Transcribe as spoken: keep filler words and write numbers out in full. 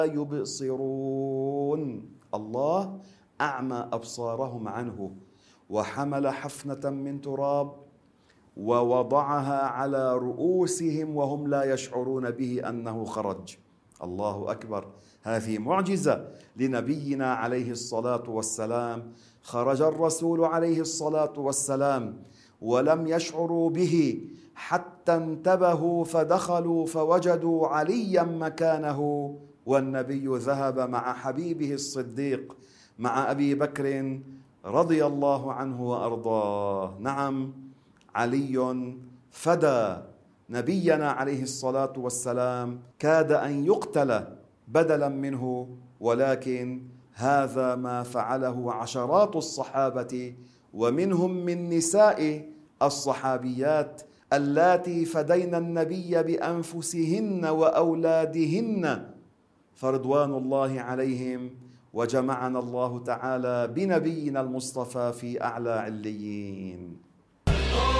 يبصرون. الله أعمى أبصارهم عنه وحمل حفنة من تراب ووضعها على رؤوسهم وهم لا يشعرون به أنه خرج. الله أكبر. هذه معجزة لنبينا عليه الصلاة والسلام. خرج الرسول عليه الصلاة والسلام ولم يشعروا به حتى انتبهوا فدخلوا فوجدوا عليا مكانه، والنبي ذهب مع حبيبه الصديق مع أبي بكر رضي الله عنه وأرضاه. نعم، علي فدى نبينا عليه الصلاة والسلام، كاد أن يقتل بدلا منه، ولكن هذا ما فعله عشرات الصحابة ومنهم من نساء الصحابيات اللاتي فدين النبي بأنفسهن وأولادهن فرضوان الله عليهم. وجمعنا الله تعالى بنبينا المصطفى في أعلى عليين.